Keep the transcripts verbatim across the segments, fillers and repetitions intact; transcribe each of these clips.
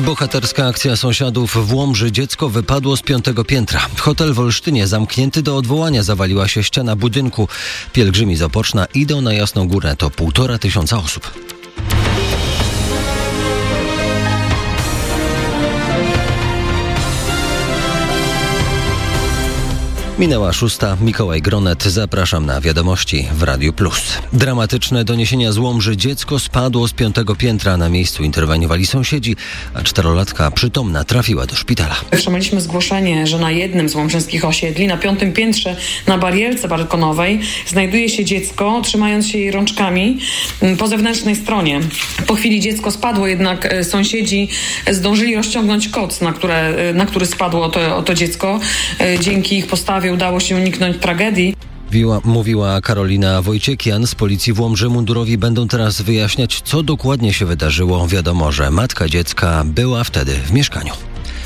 Bohaterska akcja sąsiadów w Łomży. Dziecko wypadło z piątego piętra. Hotel w Olsztynie zamknięty do odwołania. Zawaliła się ściana budynku. Pielgrzymi z Opoczna idą na Jasną Górę. To półtora tysiąca osób. Minęła szósta. Mikołaj Gronet. Zapraszam na wiadomości w Radiu Plus. Dramatyczne doniesienia z Łomży. Dziecko spadło z piątego piętra. Na miejscu interweniowali sąsiedzi, a czterolatka przytomna trafiła do szpitala. Otrzymaliśmy zgłoszenie, że na jednym z łomżyńskich osiedli, na piątym piętrze, na barierce balkonowej, znajduje się dziecko, trzymając się jej rączkami po zewnętrznej stronie. Po chwili dziecko spadło, jednak sąsiedzi zdążyli rozciągnąć koc, na, które, na który spadło to, to dziecko. Dzięki ich postawie udało się uniknąć tragedii. Mówiła, mówiła Karolina Wojciekian z policji w Łomży. Mundurowi będą teraz wyjaśniać, co dokładnie się wydarzyło. Wiadomo, że matka dziecka była wtedy w mieszkaniu.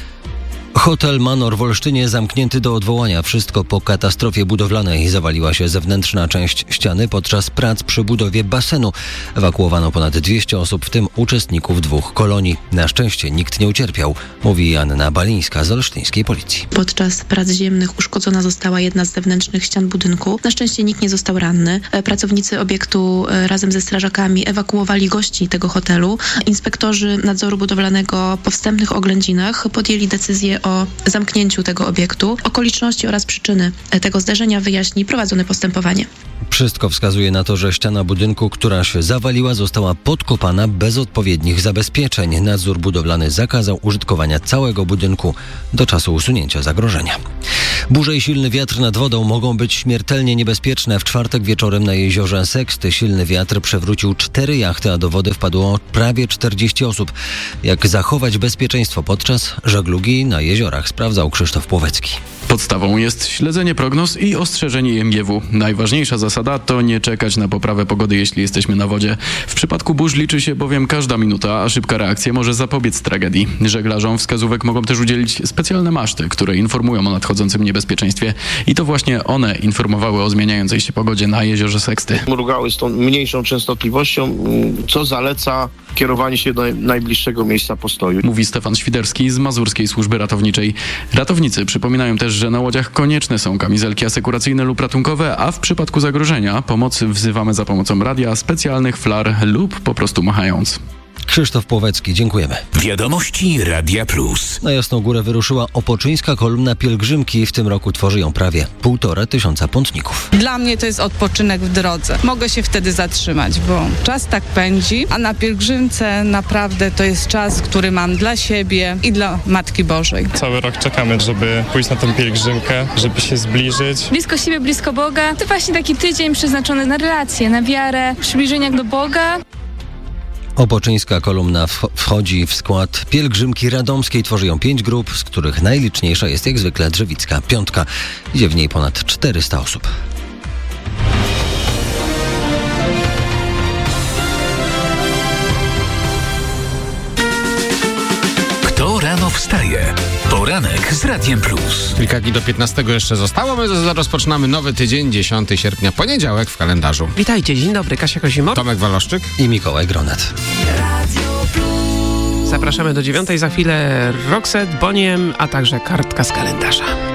Hotel Manor w Olsztynie zamknięty do odwołania. Wszystko po katastrofie budowlanej. Zawaliła się zewnętrzna część ściany podczas prac przy budowie basenu. Ewakuowano ponad dwieście osób, w tym uczestników dwóch kolonii. Na szczęście nikt nie ucierpiał, mówi Anna Balińska z olsztyńskiej policji. Podczas prac ziemnych uszkodzona została jedna z zewnętrznych ścian budynku. Na szczęście nikt nie został ranny. Pracownicy obiektu razem ze strażakami ewakuowali gości tego hotelu. Inspektorzy nadzoru budowlanego po wstępnych oględzinach podjęli decyzję o zamknięciu tego obiektu. Okoliczności oraz przyczyny tego zdarzenia wyjaśni prowadzone postępowanie. Wszystko wskazuje na to, że ściana budynku, która się zawaliła, została podkopana bez odpowiednich zabezpieczeń. Nadzór budowlany zakazał użytkowania całego budynku do czasu usunięcia zagrożenia. Burze i silny wiatr nad wodą mogą być śmiertelnie niebezpieczne. W czwartek wieczorem na jeziorze Seksty silny wiatr przewrócił cztery jachty, a do wody wpadło prawie czterdzieści osób. Jak zachować bezpieczeństwo podczas żeglugi na jeziorach, sprawdzał Krzysztof Płowecki. Podstawą jest śledzenie prognoz i ostrzeżenie I M G W. Najważniejsza zasada to nie czekać na poprawę pogody, jeśli jesteśmy na wodzie. W przypadku burz liczy się bowiem każda minuta, a szybka reakcja może zapobiec tragedii. Żeglarzom wskazówek mogą też udzielić specjalne maszty, które informują o nadchodzącym niebezpieczeństwie. I to właśnie one informowały o zmieniającej się pogodzie na jeziorze Seksty. Mrugały z tą mniejszą częstotliwością, co zaleca kierowanie się do najbliższego miejsca postoju. Mówi Stefan Świderski z Mazurskiej Służby Ratowniczej. Ratownicy przypominają też, że na łodziach konieczne są kamizelki asekuracyjne lub ratunkowe, a w przypadku zagrożenia pomoc wzywamy za pomocą radia, specjalnych flar lub po prostu machając. Krzysztof Płowecki, dziękujemy. Wiadomości Radia Plus. Na Jasną Górę wyruszyła opoczyńska kolumna pielgrzymki. W tym roku tworzy ją prawie półtora tysiąca pątników. Dla mnie to jest odpoczynek w drodze. Mogę się wtedy zatrzymać, bo czas tak pędzi, a na pielgrzymce naprawdę to jest czas, który mam dla siebie i dla Matki Bożej. Cały rok czekamy, żeby pójść na tę pielgrzymkę, żeby się zbliżyć. Blisko siebie, blisko Boga. To właśnie taki tydzień przeznaczony na relacje, na wiarę, przybliżenia do Boga. Opoczyńska kolumna wchodzi w skład pielgrzymki radomskiej. Tworzy ją pięć grup, z których najliczniejsza jest jak zwykle Drzewicka Piątka. Idzie w niej ponad czterysta osób. Kto rano wstaje? Poranek z Radiem Plus. Kilka dni do piętnastego jeszcze zostało. My rozpoczynamy nowy tydzień, dziesiątego sierpnia, poniedziałek w kalendarzu. Witajcie, dzień dobry, Kasia Kozimor, Tomek Waloszczyk i Mikołaj Gronet. Zapraszamy do dziewiątej, za chwilę Roxette, Boniem, a także kartka z kalendarza.